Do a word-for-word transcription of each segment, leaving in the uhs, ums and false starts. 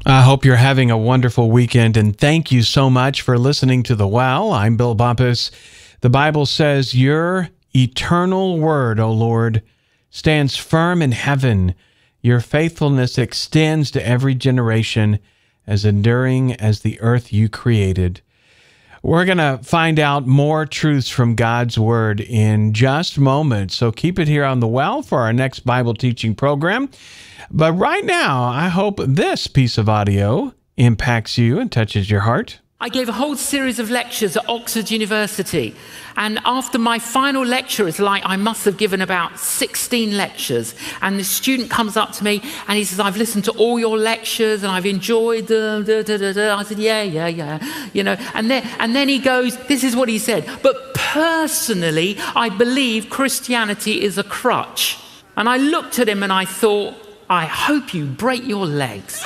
I hope you're having a wonderful weekend, and thank you so much for listening to The Well. I'm Bill Bumpus. The Bible says, your eternal word, O Lord, stands firm in heaven. Your faithfulness extends to every generation, as enduring as the earth you created. We're going to find out more truths from God's Word in just moments, so keep it here on The Well for our next Bible teaching program. But right now, I hope this piece of audio impacts you and touches your heart. I gave a whole series of lectures at Oxford University, and after my final lecture, it's like I must have given about sixteen lectures, and the student comes up to me and he says, I've listened to all your lectures and I've enjoyed them. Da, da, da, da. I said, yeah, yeah, yeah, you know, and then, and then he goes, this is what he said, but personally, I believe Christianity is a crutch. And I looked at him and I thought, I hope you break your legs.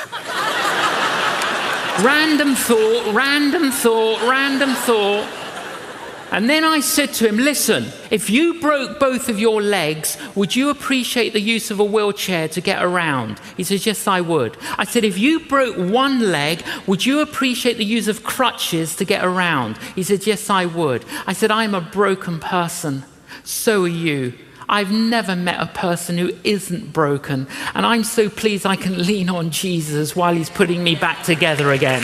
Random thought, random thought, random thought. And then I said to him, listen, if you broke both of your legs, would you appreciate the use of a wheelchair to get around? He says, yes, I would. I said, if you broke one leg, would you appreciate the use of crutches to get around? He said, yes, I would. I said, I'm a broken person. So are you. I've never met a person who isn't broken, and I'm so pleased I can lean on Jesus while he's putting me back together again.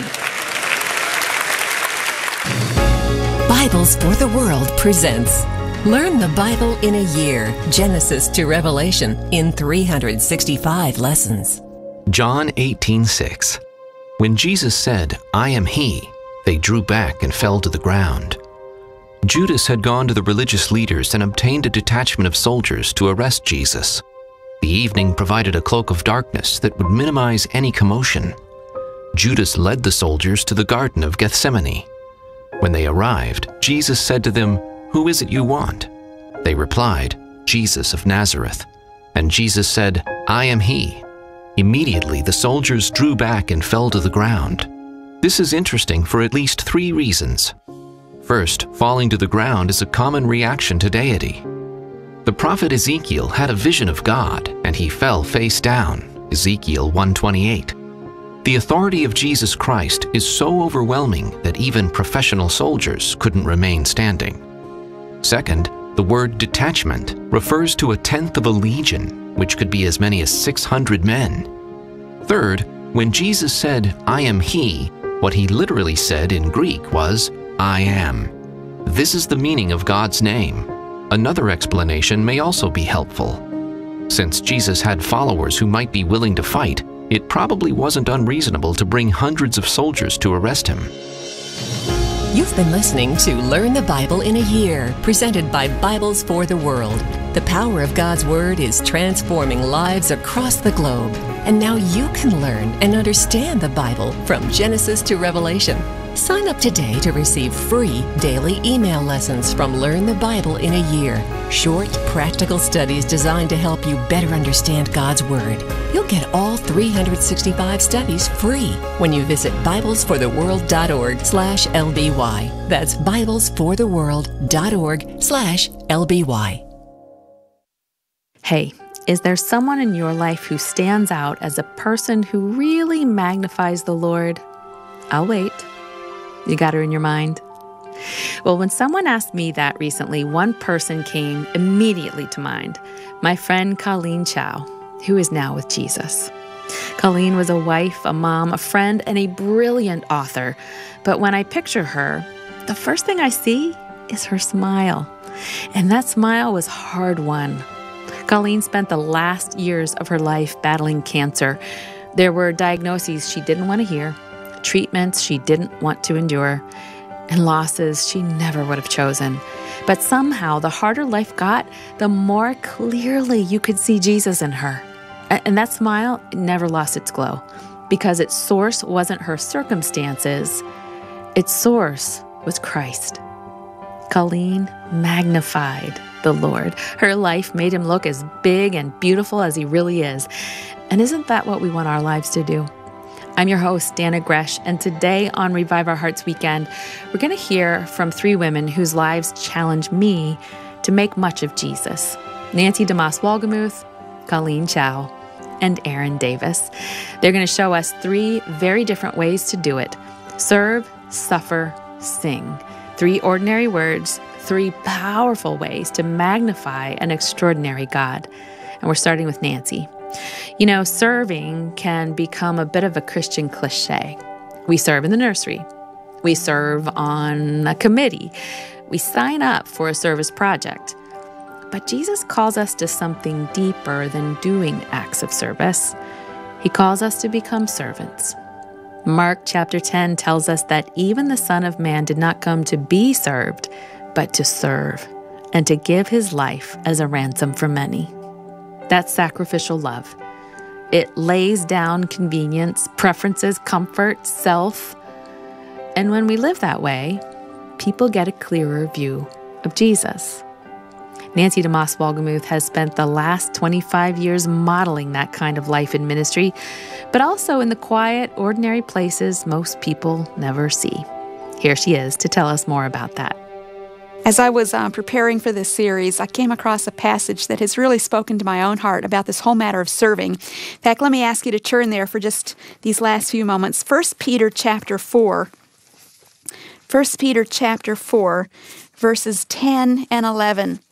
Bibles for the World presents Learn the Bible in a Year, Genesis to Revelation, in three hundred sixty-five lessons. John eighteen six. When Jesus said, I am he, they drew back and fell to the ground. Judas had gone to the religious leaders and obtained a detachment of soldiers to arrest Jesus. The evening provided a cloak of darkness that would minimize any commotion. Judas led the soldiers to the Garden of Gethsemane. When they arrived, Jesus said to them, Who is it you want? They replied, Jesus of Nazareth. And Jesus said, I am he. Immediately the soldiers drew back and fell to the ground. This is interesting for at least three reasons. First, falling to the ground is a common reaction to deity. The prophet Ezekiel had a vision of God, and he fell face down, Ezekiel one twenty-eight. The authority of Jesus Christ is so overwhelming that even professional soldiers couldn't remain standing. Second, the word detachment refers to a tenth of a legion, which could be as many as six hundred men. Third, when Jesus said, I am he, what he literally said in Greek was, I am. This is the meaning of God's name. Another explanation may also be helpful. Since Jesus had followers who might be willing to fight, it probably wasn't unreasonable to bring hundreds of soldiers to arrest him. You've been listening to Learn the Bible in a Year, presented by Bibles for the World. The power of God's Word is transforming lives across the globe. And now you can learn and understand the Bible from Genesis to Revelation. Sign up today to receive free daily email lessons from Learn the Bible in a Year. Short, practical studies designed to help you better understand God's Word. You'll get all three hundred sixty-five studies free when you visit biblesfortheworld.org slash LBY. That's biblesfortheworld.org slash LBY. Hey, is there someone in your life who stands out as a person who really magnifies the Lord? I'll wait. You got her in your mind? Well, when someone asked me that recently, one person came immediately to mind. My friend Colleen Chow, who is now with Jesus. Colleen was a wife, a mom, a friend, and a brilliant author. But when I picture her, the first thing I see is her smile. And that smile was hard-won. Colleen spent the last years of her life battling cancer. There were diagnoses she didn't want to hear, treatments she didn't want to endure, and losses she never would have chosen. But somehow, the harder life got, the more clearly you could see Jesus in her. And that smile never lost its glow, because its source wasn't her circumstances. Its source was Christ. Colleen magnified the Lord. Her life made him look as big and beautiful as he really is. And isn't that what we want our lives to do? I'm your host, Dana Gresh, and today on Revive Our Hearts Weekend, we're going to hear from three women whose lives challenge me to make much of Jesus. Nancy DeMoss Wolgemuth, Colleen Chow, and Aaron Davis. They're going to show us three very different ways to do it. Serve, suffer, sing. Three ordinary words, three powerful ways to magnify an extraordinary God. And we're starting with Nancy. You know, serving can become a bit of a Christian cliche. We serve in the nursery. We serve on a committee. We sign up for a service project. But Jesus calls us to something deeper than doing acts of service. He calls us to become servants. Mark chapter ten tells us that even the Son of Man did not come to be served, but to serve, and to give his life as a ransom for many. That's sacrificial love. It lays down convenience, preferences, comfort, self. And when we live that way, people get a clearer view of Jesus. Nancy DeMoss Wolgemuth has spent the last twenty-five years modeling that kind of life in ministry, but also in the quiet, ordinary places most people never see. Here she is to tell us more about that. As I was uh, preparing for this series, I came across a passage that has really spoken to my own heart about this whole matter of serving. In fact, let me ask you to turn there for just these last few moments. First Peter chapter four. First Peter chapter four, verses ten and eleven.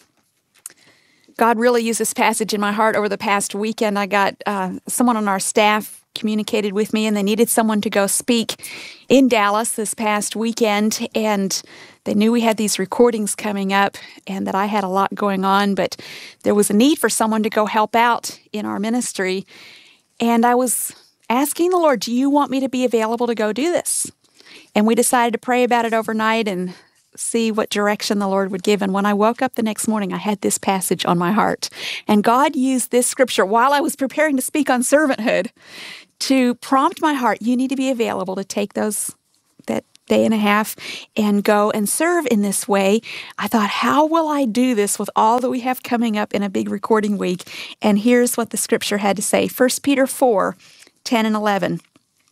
God really used this passage in my heart over the past weekend. I got uh, someone on our staff communicated with me, and they needed someone to go speak in Dallas this past weekend, and they knew we had these recordings coming up and that I had a lot going on, but there was a need for someone to go help out in our ministry. And I was asking the Lord, do you want me to be available to go do this? And we decided to pray about it overnight and see what direction the Lord would give. And when I woke up the next morning, I had this passage on my heart. And God used this scripture while I was preparing to speak on servanthood to prompt my heart, you need to be available to take those that day and a half and go and serve in this way. I thought, how will I do this with all that we have coming up in a big recording week? And here's what the scripture had to say. First Peter four, ten and eleven.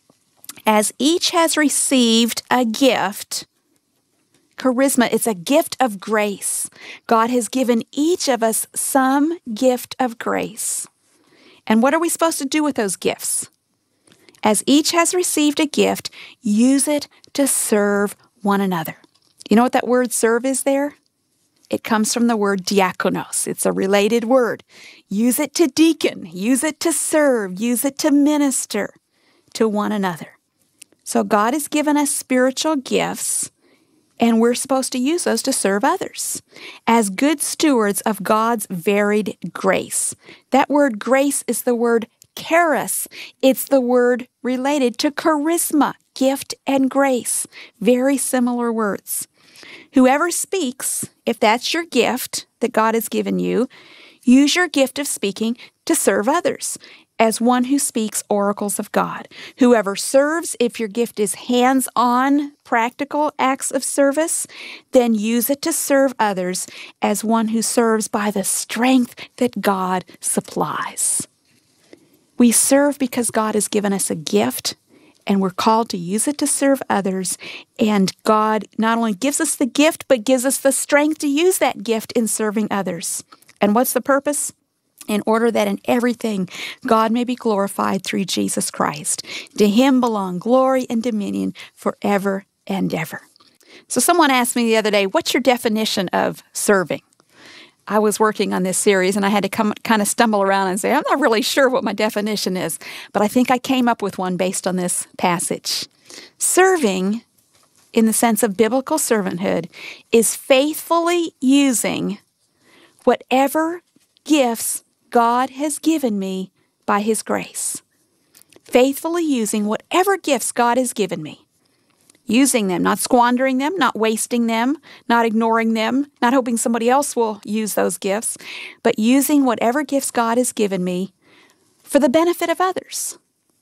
As each has received a gift, charisma, it's a gift of grace. God has given each of us some gift of grace. And what are we supposed to do with those gifts? As each has received a gift, use it to serve one another. You know what that word serve is there? It comes from the word diakonos. It's a related word. Use it to deacon. Use it to serve. Use it to minister to one another. So God has given us spiritual gifts, and we're supposed to use those to serve others as good stewards of God's varied grace. That word grace is the word charis. It's the word related to charisma, gift and grace. Very similar words. Whoever speaks, if that's your gift that God has given you, use your gift of speaking to serve others as one who speaks oracles of God. Whoever serves, if your gift is hands-on, practical acts of service, then use it to serve others as one who serves by the strength that God supplies. We serve because God has given us a gift, and we're called to use it to serve others. And God not only gives us the gift, but gives us the strength to use that gift in serving others. And what's the purpose? In order that in everything God may be glorified through Jesus Christ. To him belong glory and dominion forever and ever. So someone asked me the other day, what's your definition of serving? I was working on this series, and I had to come kind of stumble around and say, I'm not really sure what my definition is, but I think I came up with one based on this passage. Serving, in the sense of biblical servanthood, is faithfully using whatever gifts God has given me by his grace. Faithfully using whatever gifts God has given me. Using them, not squandering them, not wasting them, not ignoring them, not hoping somebody else will use those gifts, but using whatever gifts God has given me for the benefit of others,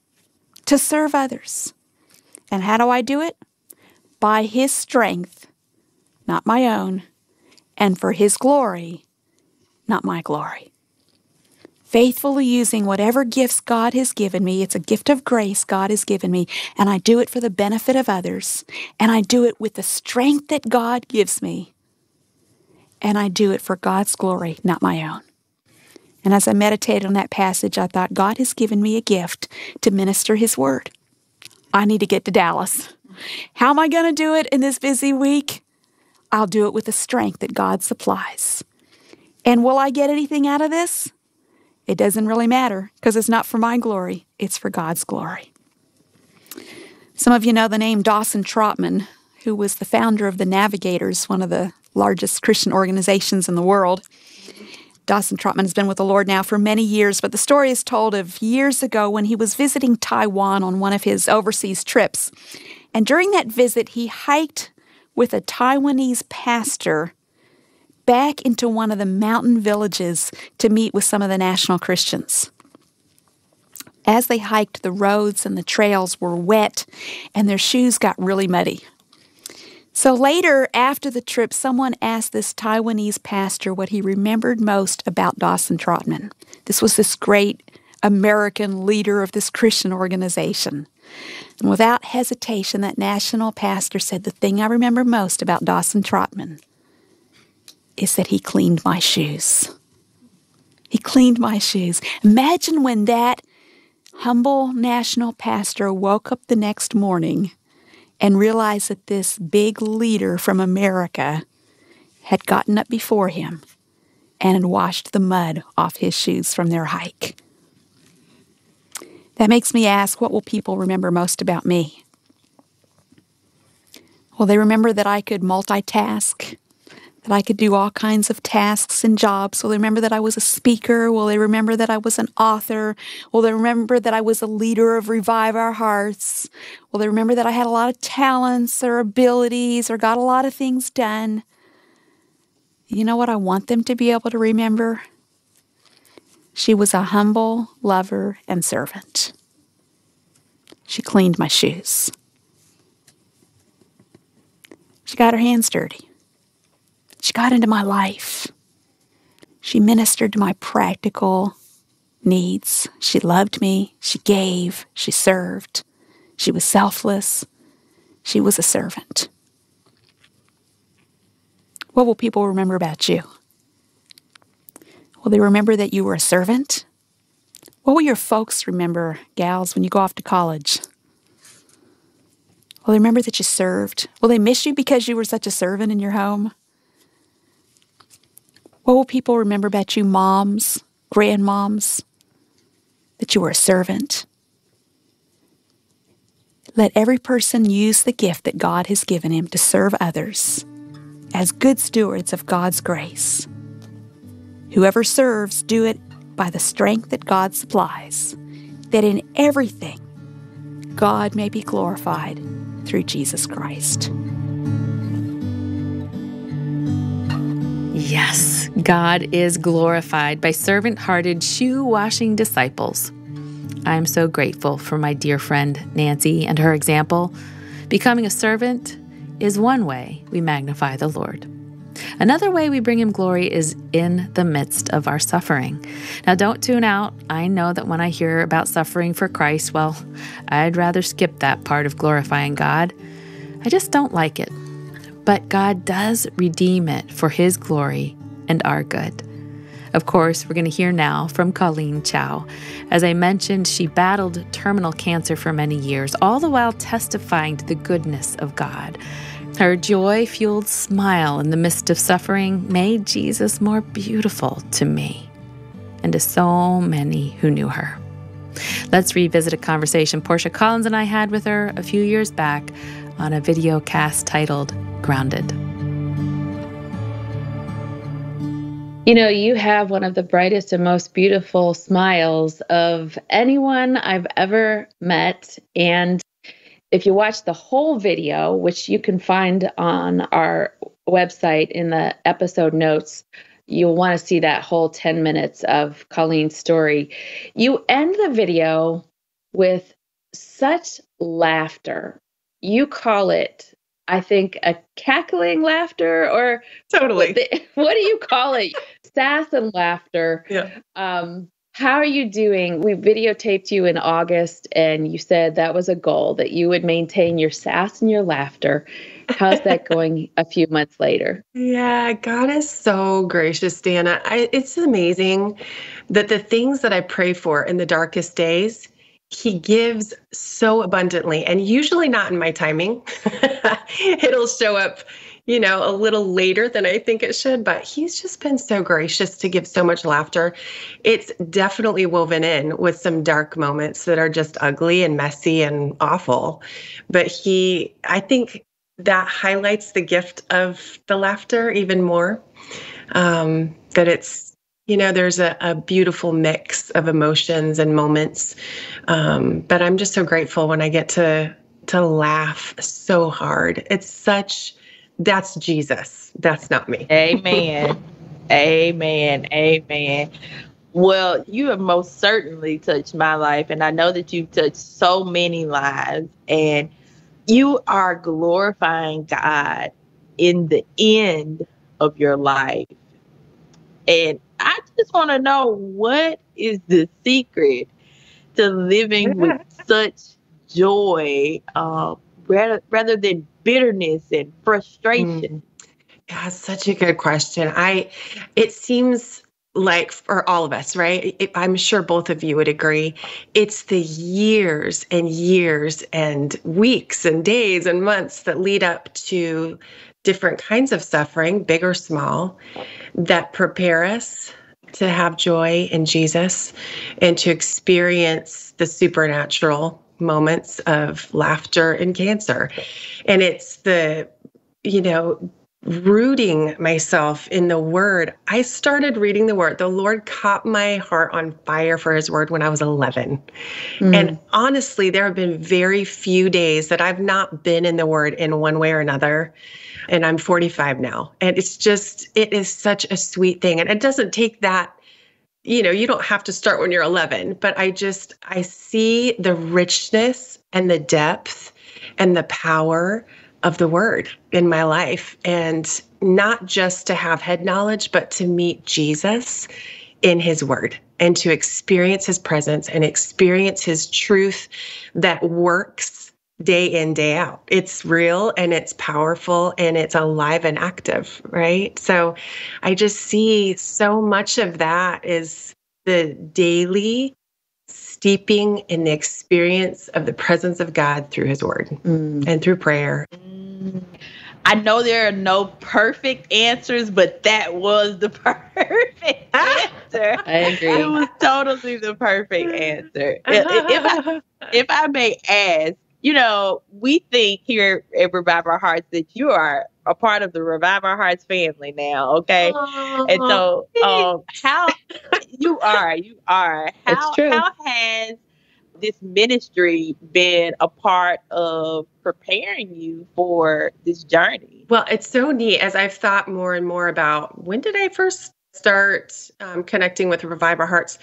to serve others. And how do I do it? By his strength, not my own, and for his glory, not my glory. Faithfully using whatever gifts God has given me. It's a gift of grace God has given me, and I do it for the benefit of others, and I do it with the strength that God gives me, and I do it for God's glory, not my own. And as I meditated on that passage, I thought, God has given me a gift to minister His Word. I need to get to Dallas. How am I going to do it in this busy week? I'll do it with the strength that God supplies. And will I get anything out of this? It doesn't really matter, because it's not for my glory. It's for God's glory. Some of you know the name Dawson Trotman, who was the founder of the Navigators, one of the largest Christian organizations in the world. Dawson Trotman has been with the Lord now for many years, but the story is told of years ago when he was visiting Taiwan on one of his overseas trips. And during that visit, he hiked with a Taiwanese pastor back into one of the mountain villages to meet with some of the national Christians. As they hiked, the roads and the trails were wet, and their shoes got really muddy. So later, after the trip, someone asked this Taiwanese pastor what he remembered most about Dawson Trotman. This was this great American leader of this Christian organization. And without hesitation, that national pastor said, the thing I remember most about Dawson Trotman is that he cleaned my shoes. He cleaned my shoes. Imagine when that humble national pastor woke up the next morning and realized that this big leader from America had gotten up before him and had washed the mud off his shoes from their hike. That makes me ask, what will people remember most about me? Will they remember that I could multitask, that I could do all kinds of tasks and jobs? Will they remember that I was a speaker? Will they remember that I was an author? Will they remember that I was a leader of Revive Our Hearts? Will they remember that I had a lot of talents or abilities or got a lot of things done? You know what I want them to be able to remember? She was a humble lover and servant. She cleaned my shoes. She got her hands dirty. She got into my life. She ministered to my practical needs. She loved me. She gave. She served. She was selfless. She was a servant. What will people remember about you? Will they remember that you were a servant? What will your folks remember, gals, when you go off to college? Will they remember that you served? Will they miss you because you were such a servant in your home? What will people remember about you, moms, grandmoms? That you were a servant? Let every person use the gift that God has given him to serve others as good stewards of God's grace. Whoever serves, do it by the strength that God supplies, that in everything God may be glorified through Jesus Christ. Yes, God is glorified by servant-hearted, shoe-washing disciples. I am so grateful for my dear friend Nancy and her example. Becoming a servant is one way we magnify the Lord. Another way we bring him glory is in the midst of our suffering. Now, don't tune out. I know that when I hear about suffering for Christ, well, I'd rather skip that part of glorifying God. I just don't like it. But God does redeem it for his glory and our good. Of course, we're going to hear now from Colleen Chow. As I mentioned, she battled terminal cancer for many years, all the while testifying to the goodness of God. Her joy-fueled smile in the midst of suffering made Jesus more beautiful to me and to so many who knew her. Let's revisit a conversation Portia Collins and I had with her a few years back on a video cast titled Grounded. You know, you have one of the brightest and most beautiful smiles of anyone I've ever met. And if you watch the whole video, which you can find on our website in the episode notes, you'll want to see that whole ten minutes of Colleen's story. You end the video with such laughter. You call it, I think, a cackling laughter, or totally. What, what do you call it? Sass and laughter. Yeah. Um, how are you doing? We videotaped you in August, and you said that was a goal, that you would maintain your sass and your laughter. How's that going a few months later? Yeah, God is so gracious, Dana. I, it's amazing that the things that I pray for in the darkest days, He gives so abundantly, and usually not in my timing. It'll show up, you know, a little later than I think it should, but He's just been so gracious to give so much laughter. It's definitely woven in with some dark moments that are just ugly and messy and awful. But He, I think that highlights the gift of the laughter even more. Um, that it's, you know, there's a, a beautiful mix of emotions and moments. Um, but I'm just so grateful when I get to to laugh so hard. It's such, that's Jesus. That's not me. Amen. Amen. Amen. Well, you have most certainly touched my life, and I know that you've touched so many lives, and you are glorifying God in the end of your life. And I just want to know, what is the secret to living with such joy, uh, rather, rather than bitterness and frustration? Mm. Yeah, such a good question. I, it seems like for all of us, right? It, I'm sure both of you would agree. It's the years and years and weeks and days and months that lead up to different kinds of suffering, big or small, that prepare us to have joy in Jesus and to experience the supernatural moments of laughter and cancer. And it's the, you know, rooting myself in the Word. I started reading the Word. The Lord caught my heart on fire for His Word when I was eleven. Mm. And honestly, there have been very few days that I've not been in the Word in one way or another. And I'm forty-five now. And it's just, it is such a sweet thing. And it doesn't take that, you know, you don't have to start when you're eleven, but I just, I see the richness and the depth and the power of the Word in my life. And not just to have head knowledge, but to meet Jesus in His Word and to experience His presence and experience His truth that works day in, day out. It's real and it's powerful and it's alive and active, right? So I just see so much of that is the daily steeping in the experience of the presence of God through His Word mm. and through prayer. Mm. I know there are no perfect answers, but that was the perfect answer. I agree. It was totally the perfect answer. if, if, I, if I may ask, you know, we think here at Revive Our Hearts that you are a part of the Revive Our Hearts family now, okay? Aww. And so, um, how you are, you are. How, it's true. How has this ministry been a part of preparing you for this journey? Well, it's so neat as I've thought more and more about when did I first start um, connecting with Revive Our Hearts.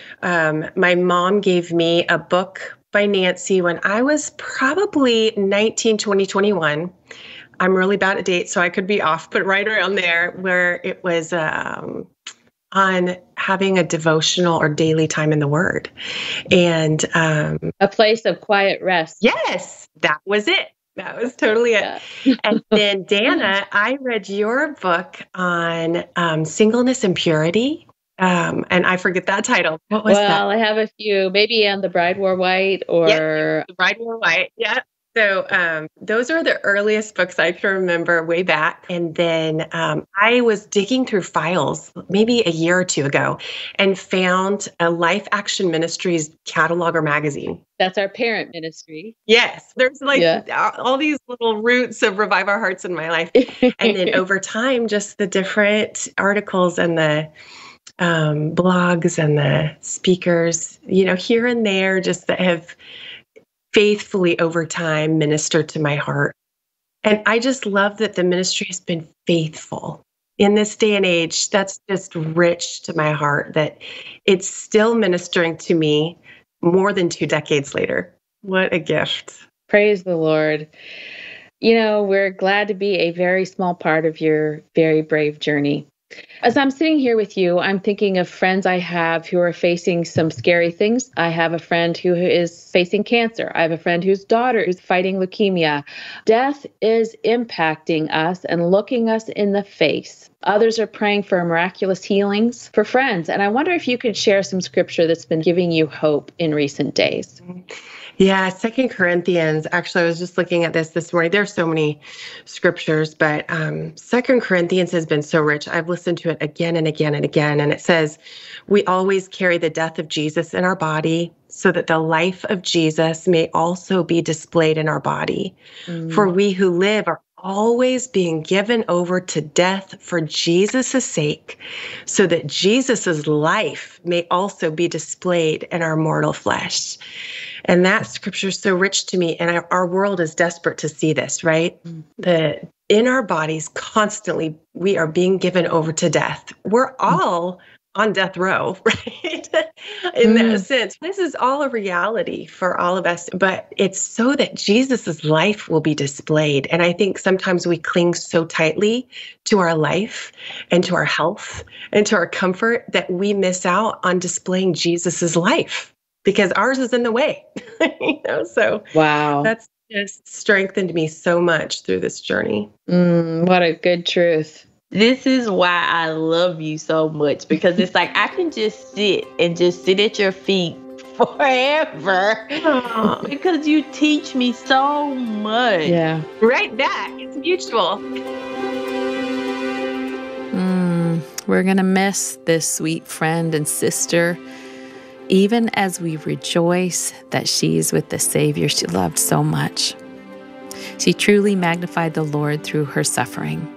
Um, my mom gave me a book by Nancy when I was probably nineteen, twenty, twenty-one. I'm really bad at dates, so I could be off, but right around there, where it was um, on having a devotional or daily time in the Word. And um, a place of quiet rest. Yes, that was it. That was totally it. Yeah. And then, Dana, I read your book on um, singleness and purity. Um, and I forget that title. What was well, that? Well, I have a few, maybe on The Bride Wore White or... Yep, The Bride Wore White. Yeah. So um, those are the earliest books I can remember way back. And then um, I was digging through files maybe a year or two ago and found a Life Action Ministries catalog or magazine. That's our parent ministry. Yes. There's like yeah. all these little roots of Revive Our Hearts in my life. And then over time, just the different articles and the um, blogs and the speakers, you know, here and there, just that have faithfully over time ministered to my heart. And I just love that the ministry has been faithful in this day and age. That's just rich to my heart that it's still ministering to me more than two decades later. What a gift. Praise the Lord. You know, we're glad to be a very small part of your very brave journey. As I'm sitting here with you, I'm thinking of friends I have who are facing some scary things. I have a friend who is facing cancer. I have a friend whose daughter is fighting leukemia. Death is impacting us and looking us in the face. Others are praying for miraculous healings for friends. And I wonder if you could share some scripture that's been giving you hope in recent days. Yeah, Second Corinthians. Actually, I was just looking at this this morning. There's so many scriptures, but um, Second Corinthians has been so rich. I've listened to it again and again and again, and it says, "We always carry the death of Jesus in our body, so that the life of Jesus may also be displayed in our body. Mm. For we who live are always being given over to death for Jesus' sake, so that Jesus' life may also be displayed in our mortal flesh." And that scripture is so rich to me. And our, our world is desperate to see this, right? Mm. That in our bodies, constantly, we are being given over to death. We're all on death row, right? In mm. that sense, this is all a reality for all of us, but it's so that Jesus's life will be displayed. And I think sometimes we cling so tightly to our life and to our health and to our comfort that we miss out on displaying Jesus's life, because ours is in the way. you know, so wow, that's just strengthened me so much through this journey. Mm, what a good truth. This is why I love you so much, because it's like I can just sit and just sit at your feet forever. Aww. Because you teach me so much. Yeah. Right back. It's mutual. Mm, we're going to miss this sweet friend and sister, even as we rejoice that she's with the Savior she loved so much. She truly magnified the Lord through her suffering.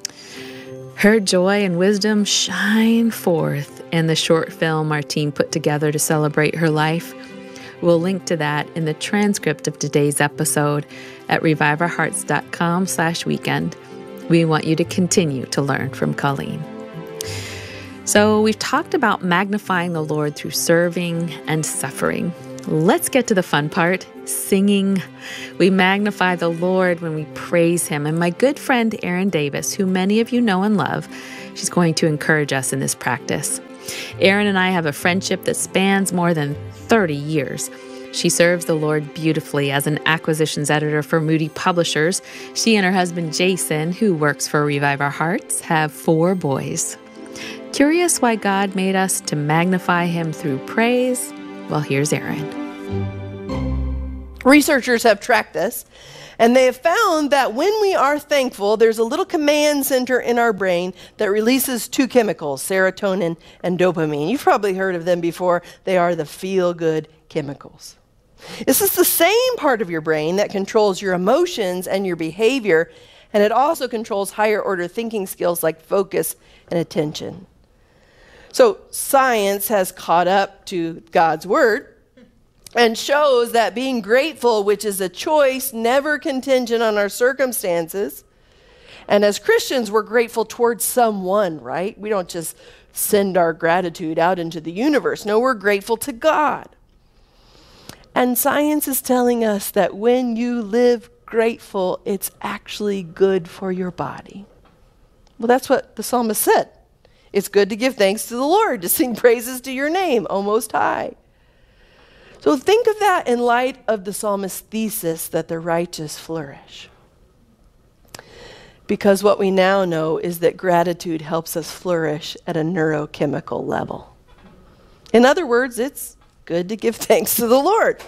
Her joy and wisdom shine forth in the short film our team put together to celebrate her life. We'll link to that in the transcript of today's episode at reviveourhearts.com slash weekend. We want you to continue to learn from Colleen. So we've talked about magnifying the Lord through serving and suffering. Let's get to the fun part, singing. We magnify the Lord when we praise him. And my good friend, Erin Davis, who many of you know and love, she's going to encourage us in this practice. Erin and I have a friendship that spans more than thirty years. She serves the Lord beautifully as an acquisitions editor for Moody Publishers. She and her husband, Jason, who works for Revive Our Hearts, have four boys. Curious why God made us to magnify him through praise? Well, here's Erin. Researchers have tracked this, and they have found that when we are thankful, there's a little command center in our brain that releases two chemicals, serotonin and dopamine. You've probably heard of them before. They are the feel-good chemicals. This is the same part of your brain that controls your emotions and your behavior, and it also controls higher-order thinking skills like focus and attention. So science has caught up to God's word and shows that being grateful, which is a choice never contingent on our circumstances, and as Christians, we're grateful towards someone, right? We don't just send our gratitude out into the universe. No, we're grateful to God. And science is telling us that when you live grateful, it's actually good for your body. Well, that's what the psalmist said. It's good to give thanks to the Lord, to sing praises to your name, O Most High. So think of that in light of the psalmist's thesis that the righteous flourish. Because what we now know is that gratitude helps us flourish at a neurochemical level. In other words, it's good to give thanks to the Lord.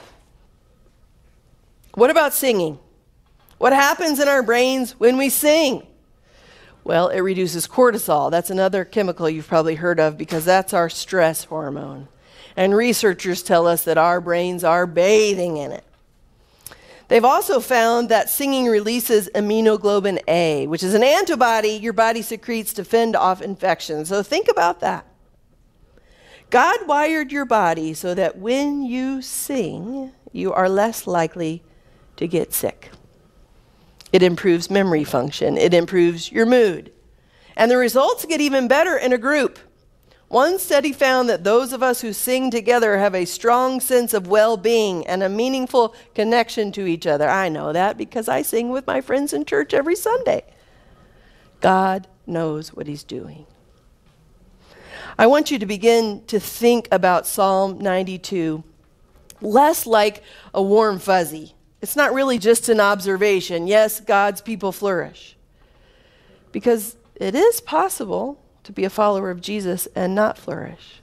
What about singing? What happens in our brains when we sing? Well, it reduces cortisol. That's another chemical you've probably heard of because that's our stress hormone. And researchers tell us that our brains are bathing in it. They've also found that singing releases immunoglobulin A, which is an antibody your body secretes to fend off infections. So think about that. God wired your body so that when you sing, you are less likely to get sick. It improves memory function. It improves your mood. And the results get even better in a group. One study found that those of us who sing together have a strong sense of well-being and a meaningful connection to each other. I know that because I sing with my friends in church every Sunday. God knows what he's doing. I want you to begin to think about Psalm ninety-two less like a warm fuzzy. It's not really just an observation. Yes, God's people flourish. Because it is possible to be a follower of Jesus and not flourish.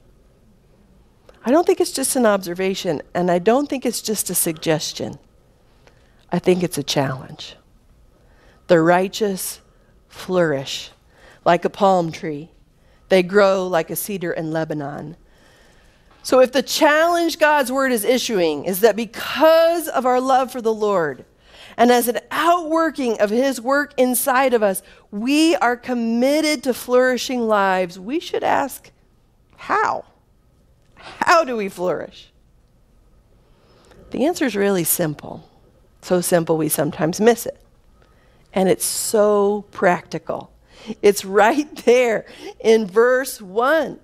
I don't think it's just an observation, and I don't think it's just a suggestion. I think it's a challenge. The righteous flourish like a palm tree. They grow like a cedar in Lebanon. So if the challenge God's word is issuing is that because of our love for the Lord, and as an outworking of his work inside of us, we are committed to flourishing lives, we should ask, how? How do we flourish? The answer is really simple. So simple we sometimes miss it. And it's so practical. It's right there in verse one.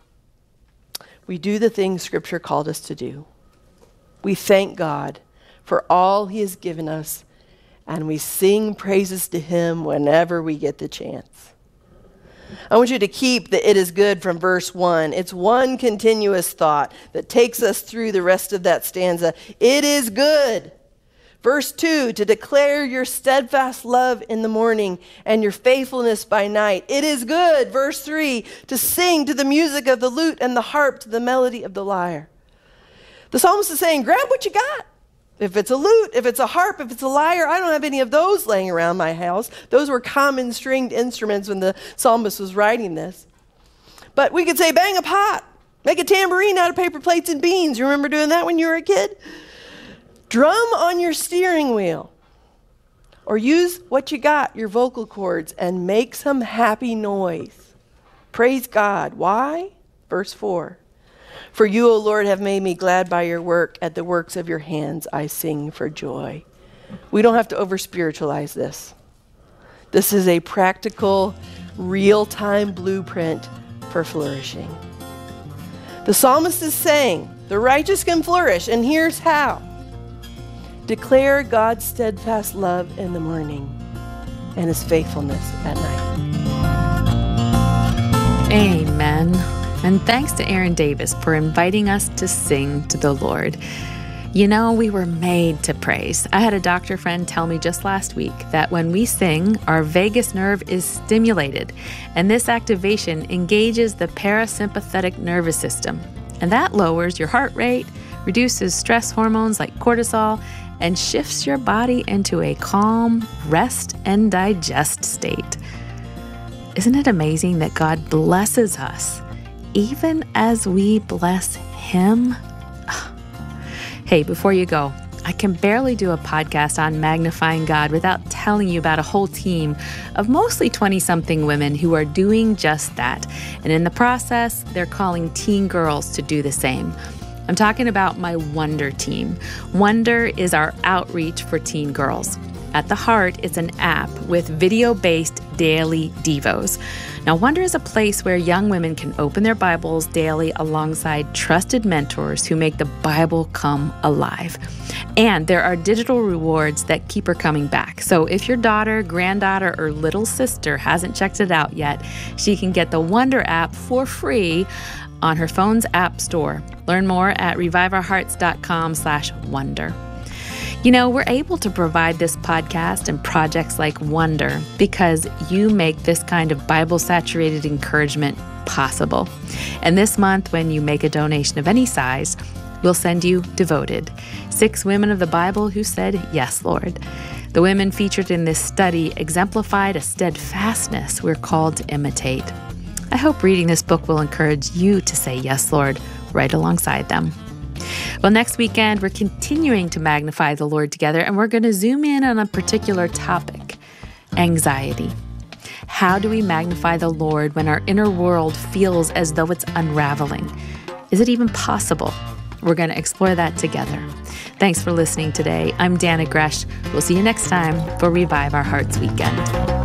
We do the things Scripture called us to do. We thank God for all he has given us, and we sing praises to him whenever we get the chance. I want you to keep the it is good from verse one. It's one continuous thought that takes us through the rest of that stanza. It is good. Verse two, to declare your steadfast love in the morning and your faithfulness by night. It is good. Verse three, to sing to the music of the lute and the harp to the melody of the lyre. The psalmist is saying, grab what you got. If it's a lute, if it's a harp, if it's a lyre, I don't have any of those laying around my house. Those were common stringed instruments when the psalmist was writing this. But we could say, bang a pot, make a tambourine out of paper plates and beans. You remember doing that when you were a kid? Drum on your steering wheel, or use what you got, your vocal cords, and make some happy noise. Praise God. Why? Verse four. For you, O Lord, have made me glad by your work. At the works of your hands I sing for joy. We don't have to over-spiritualize this. This is a practical, real-time blueprint for flourishing. The psalmist is saying, the righteous can flourish, and here's how. Declare God's steadfast love in the morning and his faithfulness at night. Amen. And thanks to Aaron Davis for inviting us to sing to the Lord. You know, we were made to praise. I had a doctor friend tell me just last week that when we sing, our vagus nerve is stimulated, and this activation engages the parasympathetic nervous system. And that lowers your heart rate, reduces stress hormones like cortisol, and shifts your body into a calm, rest and digest state. Isn't it amazing that God blesses us even as we bless him? Hey, before you go, I can barely do a podcast on magnifying God without telling you about a whole team of mostly twenty-something women who are doing just that. And in the process, they're calling teen girls to do the same. I'm talking about my Wonder team. Wonder is our outreach for teen girls. At the heart, it's an app with video-based daily devos. Now, Wonder is a place where young women can open their Bibles daily alongside trusted mentors who make the Bible come alive. And there are digital rewards that keep her coming back. So if your daughter, granddaughter, or little sister hasn't checked it out yet, she can get the Wonder app for free on her phone's app store. Learn more at reviveourhearts.com slash wonder. You know, we're able to provide this podcast and projects like Wonder because you make this kind of Bible-saturated encouragement possible. And this month, when you make a donation of any size, we'll send you Devoted, six women of the Bible who said, yes, Lord. The women featured in this study exemplified a steadfastness we're called to imitate. I hope reading this book will encourage you to say, yes, Lord, right alongside them. Well, next weekend, we're continuing to magnify the Lord together, and we're going to zoom in on a particular topic, anxiety. How do we magnify the Lord when our inner world feels as though it's unraveling? Is it even possible? We're going to explore that together. Thanks for listening today. I'm Dana Gresh. We'll see you next time for Revive Our Hearts Weekend.